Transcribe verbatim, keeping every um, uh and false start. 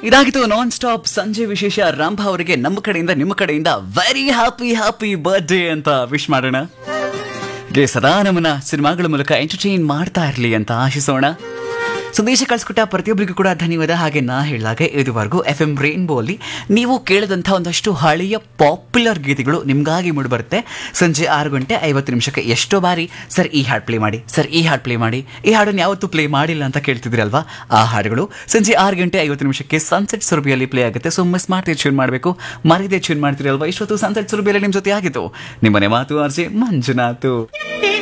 ಇದಾಗಿತ್ತು non stop ಸಂಜೆ ವಿಶೇಷ. ರಂಭಾ ಅವರಿಗೆ ನಮ್ಮ ಕಡೆಯಿಂದ ನಿಮ್ಮ ಕಡೆಯಿಂದ ವೆರಿ ಹ್ಯಾಪಿ ಹ್ಯಾಪಿ ಬರ್ತ್ಡೇ ಅಂತ ವಿಶ್ ಮಾಡೋಣ. ಗೆ ಸದಾ ನಮ್ಮನ್ನ ಸಿನಿಮಾಗಳ ಮೂಲಕ ಎಂಟರ್ಟೈನ್ ಮಾಡ್ತಾ ಇರಲಿ ಅಂತ ಆಶಿಸೋಣ. ಸಂದೇಶ ಕಳಿಸ್ಕೊಟ್ಟ ಪ್ರತಿಯೊಬ್ಬರಿಗೂ ಕೂಡ ಧನ್ಯವಾದ. ಹಾಗೆ ನಾ ಹೇಳಿದಾಗೆ ಇದುವರೆಗೂ ಎಫ್ ಎಂ ರೇನ್ಬೋ ಅಲ್ಲಿ ನೀವು ಕೇಳಿದಂಥ ಒಂದಷ್ಟು ಹಳೆಯ ಪಾಪ್ಯುಲರ್ ಗೀತೆಗಳು ನಿಮಗಾಗಿ ಮೂಡಿಬರುತ್ತೆ. ಸಂಜೆ ಆರು ಗಂಟೆ ಐವತ್ತು ನಿಮಿಷಕ್ಕೆ ಎಷ್ಟೋ ಬಾರಿ ಸರ್ ಈ ಹಾಡು ಪ್ಲೇ ಮಾಡಿ, ಸರ್ ಈ ಹಾಡು ಪ್ಲೇ ಮಾಡಿ, ಈ ಹಾಡನ್ನು ಯಾವತ್ತೂ ಪ್ಲೇ ಮಾಡಿಲ್ಲ ಅಂತ ಕೇಳ್ತಿದ್ರಿ ಅಲ್ವಾ. ಆ ಹಾಡುಗಳು ಸಂಜೆ ಆರು ಗಂಟೆ ಐವತ್ತು ನಿಮಿಷಕ್ಕೆ ಸನ್ಸೆಟ್ ಸುರಭಿಯಲ್ಲಿ ಪ್ಲೇ ಆಗುತ್ತೆ. ಸೊ ಮಿಸ್ ಮಾಡ್ತೀರಿ, ಟ್ಯೂನ್ ಮಾಡಬೇಕು, ಮರಿದೇ ಟ್ಯೂನ್ ಮಾಡ್ತೀರಿ ಅಲ್ವಾ. ಇಷ್ಟೊತ್ತು ಸನ್ಸೆಟ್ ಸುರಭಿಯಲ್ಲಿ ನಿಮ್ಮ ಜೊತೆ ಆಗಿತ್ತು ನಿಮ್ಮನೆ ಮಾತು ಆರ್ಜೆ ಮಂಜುನಾಥ್.